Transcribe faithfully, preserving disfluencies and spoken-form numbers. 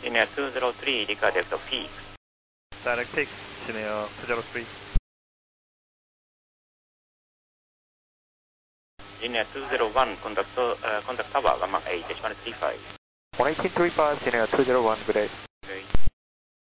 Linear two zero three, Ricardo peak. Direct peak, Linear two zero three. Linear two zero one, contact, uh, contact tower, one eight, one eight three five. one eight three five, Linear two zero one, good day.